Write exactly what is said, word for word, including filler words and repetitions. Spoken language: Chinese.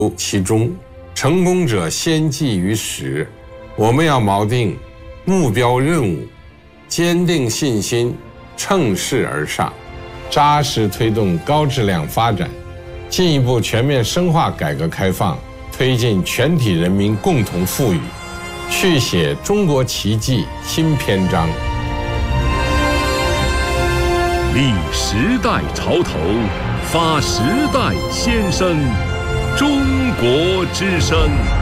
其中，成功者先记于始。我们要锚定目标任务，坚定信心，乘势而上，扎实推动高质量发展，进一步全面深化改革开放，推进全体人民共同富裕，续写中国奇迹新篇章。 立时代潮头，发时代先声，中国之声。